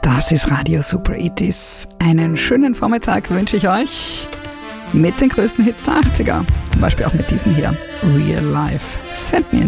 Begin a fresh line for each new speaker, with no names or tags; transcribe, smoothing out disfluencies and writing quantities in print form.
Das ist Radio Super 80s. Einen schönen Vormittag wünsche ich euch mit den größten Hits der 80er. Zum Beispiel auch mit diesem hier, Real Life. Send me